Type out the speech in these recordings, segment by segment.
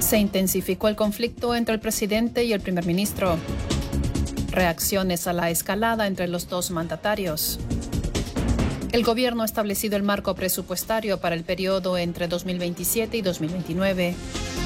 Se intensificó el conflicto entre el presidente y el primer ministro. Reacciones a la escalada entre los dos mandatarios. El gobierno ha establecido el marco presupuestario para el periodo entre 2027 y 2029.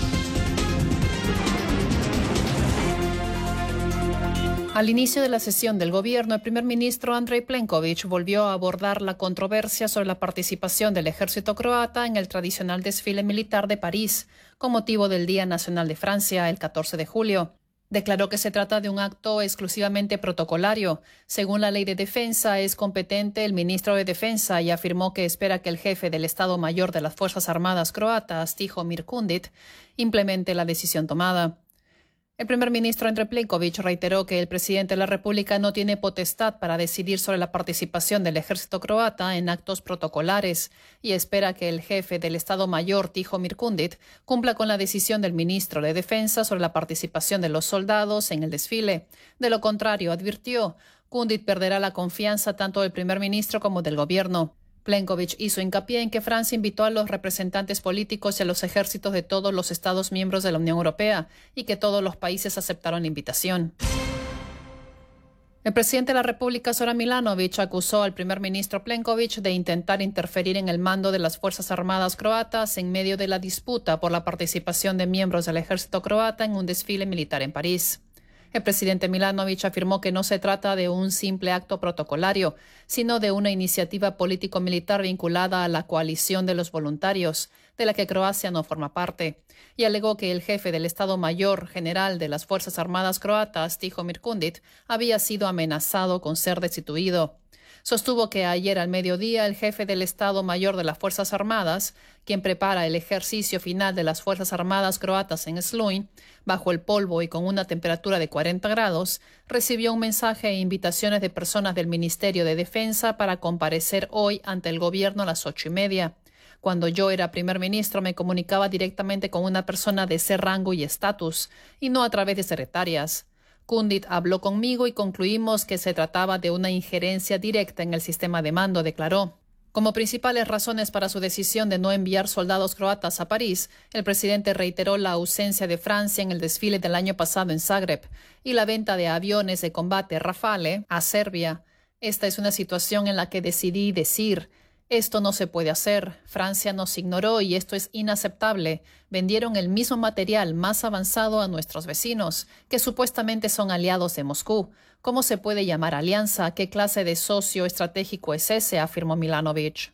Al inicio de la sesión del gobierno, el primer ministro Andrej Plenković volvió a abordar la controversia sobre la participación del ejército croata en el tradicional desfile militar de París, con motivo del Día Nacional de Francia, el 14 de julio. Declaró que se trata de un acto exclusivamente protocolario. Según la ley de defensa, es competente el ministro de Defensa y afirmó que espera que el jefe del Estado Mayor de las Fuerzas Armadas croatas, Tihomir Kundit, implemente la decisión tomada. El primer ministro Andrej Plenković reiteró que el presidente de la República no tiene potestad para decidir sobre la participación del ejército croata en actos protocolares y espera que el jefe del Estado Mayor, Tihomir Kundit, cumpla con la decisión del ministro de Defensa sobre la participación de los soldados en el desfile. De lo contrario, advirtió, Kundit perderá la confianza tanto del primer ministro como del gobierno. Plenković hizo hincapié en que Francia invitó a los representantes políticos y a los ejércitos de todos los Estados miembros de la Unión Europea y que todos los países aceptaron la invitación. El presidente de la República, Zoran Milanović, acusó al primer ministro Plenković de intentar interferir en el mando de las Fuerzas Armadas croatas en medio de la disputa por la participación de miembros del ejército croata en un desfile militar en París. El presidente Milanović afirmó que no se trata de un simple acto protocolario, sino de una iniciativa político-militar vinculada a la coalición de los voluntarios, de la que Croacia no forma parte, y alegó que el jefe del Estado Mayor General de las Fuerzas Armadas croatas, Tihomir Kundit, había sido amenazado con ser destituido. Sostuvo que ayer al mediodía el jefe del Estado Mayor de las Fuerzas Armadas, quien prepara el ejercicio final de las Fuerzas Armadas croatas en Slunj, bajo el polvo y con una temperatura de 40 grados, recibió un mensaje e invitaciones de personas del Ministerio de Defensa para comparecer hoy ante el gobierno a las 8:30. Cuando yo era primer ministro me comunicaba directamente con una persona de ese rango y estatus, y no a través de secretarias. Kundit habló conmigo y concluimos que se trataba de una injerencia directa en el sistema de mando, declaró. Como principales razones para su decisión de no enviar soldados croatas a París, el presidente reiteró la ausencia de Francia en el desfile del año pasado en Zagreb y la venta de aviones de combate Rafale a Serbia. Esta es una situación en la que decidí decir: esto no se puede hacer. Francia nos ignoró y esto es inaceptable. Vendieron el mismo material más avanzado a nuestros vecinos, que supuestamente son aliados de Moscú. ¿Cómo se puede llamar alianza? ¿Qué clase de socio estratégico es ese?, afirmó Milanović.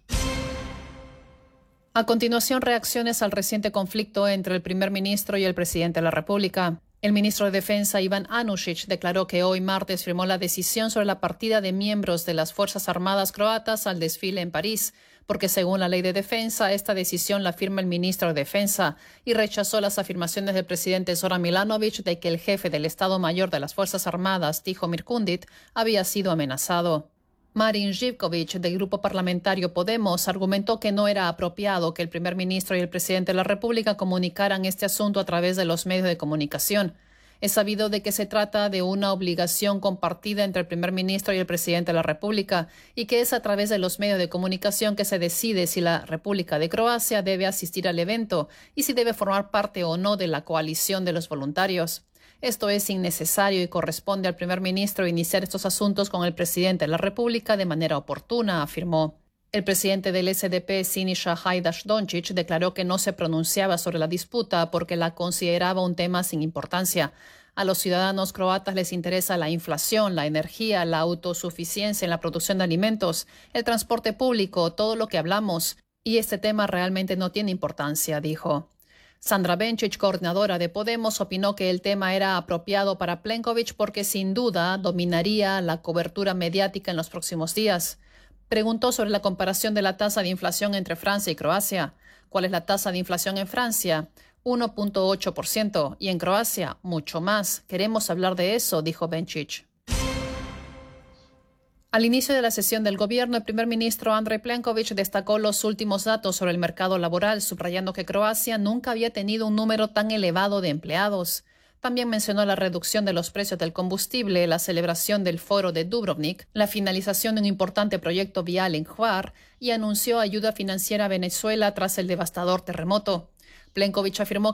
A continuación, reacciones al reciente conflicto entre el primer ministro y el presidente de la República. El ministro de Defensa, Ivan Anušić, declaró que hoy martes firmó la decisión sobre la partida de miembros de las Fuerzas Armadas croatas al desfile en París, porque según la ley de defensa, esta decisión la firma el ministro de Defensa, y rechazó las afirmaciones del presidente Zoran Milanović de que el jefe del Estado Mayor de las Fuerzas Armadas, Tihomir Kundit, había sido amenazado. Marin Živković, del grupo parlamentario Podemos, argumentó que no era apropiado que el primer ministro y el presidente de la República comunicaran este asunto a través de los medios de comunicación. Es sabido de que se trata de una obligación compartida entre el primer ministro y el presidente de la República y que es a través de los medios de comunicación que se decide si la República de Croacia debe asistir al evento y si debe formar parte o no de la coalición de los voluntarios. Esto es innecesario y corresponde al primer ministro iniciar estos asuntos con el presidente de la República de manera oportuna, afirmó. El presidente del SDP, Siniša Hajdaš-Dončić, declaró que no se pronunciaba sobre la disputa porque la consideraba un tema sin importancia. A los ciudadanos croatas les interesa la inflación, la energía, la autosuficiencia en la producción de alimentos, el transporte público, todo lo que hablamos. Y este tema realmente no tiene importancia, dijo. Sandra Benčić, coordinadora de Podemos, opinó que el tema era apropiado para Plenković porque sin duda dominaría la cobertura mediática en los próximos días. Preguntó sobre la comparación de la tasa de inflación entre Francia y Croacia. ¿Cuál es la tasa de inflación en Francia? 1.8%. Y en Croacia, mucho más. Queremos hablar de eso, dijo Benčić. Al inicio de la sesión del gobierno, el primer ministro Andrej Plenković destacó los últimos datos sobre el mercado laboral, subrayando que Croacia nunca había tenido un número tan elevado de empleados. También mencionó la reducción de los precios del combustible, la celebración del foro de Dubrovnik, la finalización de un importante proyecto vial en Hvar y anunció ayuda financiera a Venezuela tras el devastador terremoto. Plenković afirmó